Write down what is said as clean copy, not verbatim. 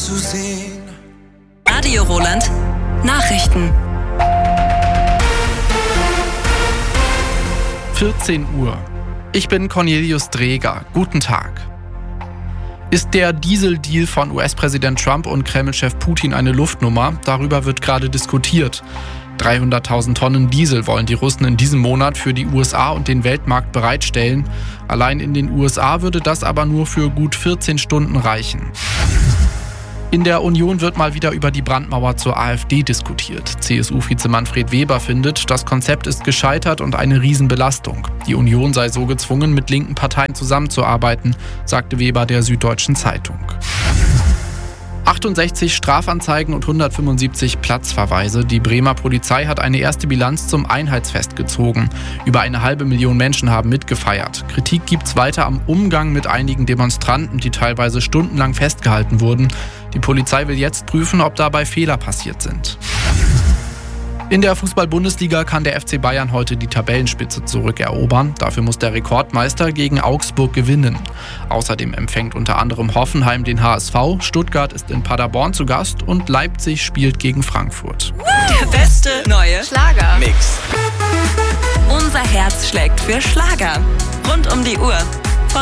zu sehen. Radio Roland Nachrichten. 14 Uhr. Ich bin Cornelius Dreger. Guten Tag. Ist der Dieseldeal von US-Präsident Trump und Kreml-Chef Putin eine Luftnummer? Darüber wird gerade diskutiert. 300.000 Tonnen Diesel wollen die Russen in diesem Monat für die USA und den Weltmarkt bereitstellen. Allein in den USA würde das aber nur für gut 14 Stunden reichen. In der Union wird mal wieder über die Brandmauer zur AfD diskutiert. CSU-Vize Manfred Weber findet, das Konzept ist gescheitert und eine Riesenbelastung. Die Union sei so gezwungen, mit linken Parteien zusammenzuarbeiten, sagte Weber der Süddeutschen Zeitung. 68 Strafanzeigen und 175 Platzverweise. Die Bremer Polizei hat eine erste Bilanz zum Einheitsfest gezogen. Über 500.000 Menschen haben mitgefeiert. Kritik gibt's weiter am Umgang mit einigen Demonstranten, die teilweise stundenlang festgehalten wurden. Die Polizei will jetzt prüfen, ob dabei Fehler passiert sind. In der Fußball-Bundesliga kann der FC Bayern heute die Tabellenspitze zurückerobern. Dafür muss der Rekordmeister gegen Augsburg gewinnen. Außerdem empfängt unter anderem Hoffenheim den HSV, Stuttgart ist in Paderborn zu Gast und Leipzig spielt gegen Frankfurt. Der beste neue Schlagermix. Unser Herz schlägt für Schlager. Rund um die Uhr